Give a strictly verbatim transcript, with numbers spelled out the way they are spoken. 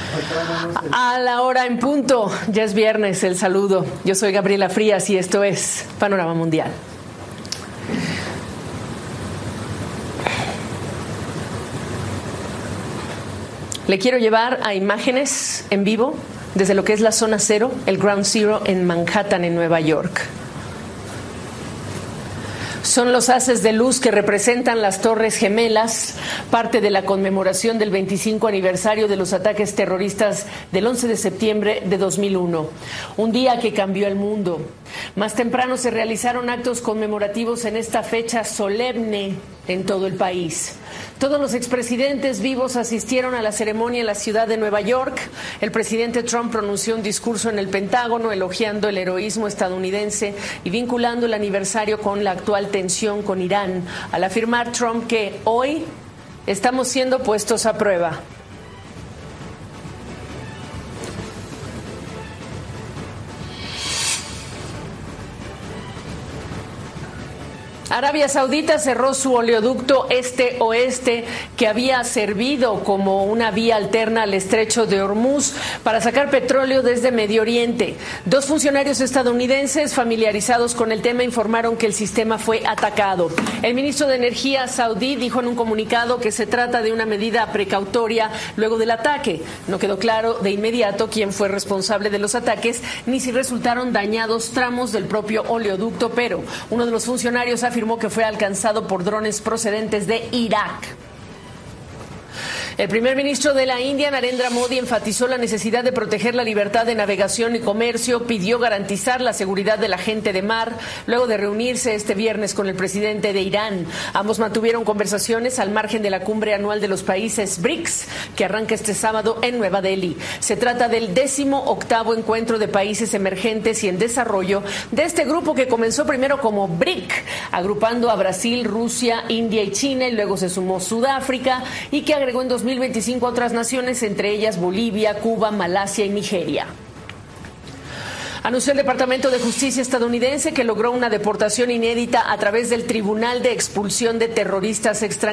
A la hora en punto, ya es viernes, el saludo. Yo soy Gabriela Frías y esto es Panorama Mundial. Le quiero llevar a imágenes en vivo desde lo que es la zona cero, el Ground Zero en Manhattan, en Nueva York. Son los haces de luz que representan las Torres Gemelas, parte de la conmemoración del veinticinco aniversario de los ataques terroristas del once de septiembre de dos mil uno, un día que cambió el mundo. Más temprano se realizaron actos conmemorativos en esta fecha solemne en todo el país. Todos los expresidentes vivos asistieron a la ceremonia en la ciudad de Nueva York. El presidente Trump pronunció un discurso en el Pentágono elogiando el heroísmo estadounidense y vinculando el aniversario con la actual tensión con Irán, al afirmar Trump que hoy estamos siendo puestos a prueba. Arabia Saudita cerró su oleoducto este-oeste que había servido como una vía alterna al estrecho de Hormuz para sacar petróleo desde Medio Oriente. Dos funcionarios estadounidenses familiarizados con el tema informaron que el sistema fue atacado. El ministro de Energía saudí dijo en un comunicado que se trata de una medida precautoria luego del ataque. No quedó claro de inmediato quién fue responsable de los ataques ni si resultaron dañados tramos del propio oleoducto, pero uno de los funcionarios afirmó afirmó que fue alcanzado por drones procedentes de Irak. El primer ministro de la India, Narendra Modi, enfatizó la necesidad de proteger la libertad de navegación y comercio, pidió garantizar la seguridad de la gente de mar, luego de reunirse este viernes con el presidente de Irán. Ambos mantuvieron conversaciones al margen de la cumbre anual de los países B R I C S, que arranca este sábado en Nueva Delhi. Se trata del décimo octavo encuentro de países emergentes y en desarrollo de este grupo que comenzó primero como B R I C, agrupando a Brasil, Rusia, India y China, y luego se sumó Sudáfrica, y que agregó en dos mil veinticinco a otras naciones, entre ellas Bolivia, Cuba, Malasia y Nigeria. Anunció el Departamento de Justicia estadounidense que logró una deportación inédita a través del Tribunal de Expulsión de Terroristas Extranjeros.